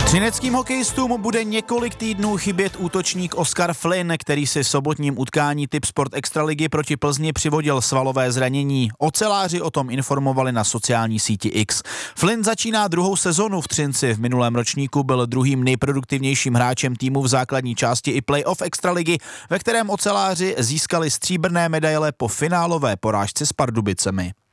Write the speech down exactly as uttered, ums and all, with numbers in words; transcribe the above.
Třineckým hokejistům bude několik týdnů chybět útočník Oskar Flynn, který si v sobotním utkání Tipsport Extraligy proti Plzni přivodil svalové zranění. Oceláři o tom informovali na sociální síti X. Flynn začíná druhou sezonu v Třinci. V minulém ročníku byl druhým nejproduktivnějším hráčem týmu v základní části i playoff Extraligy, ve kterém oceláři získali stříbrné medaile po finálové porážce s Pardubicemi.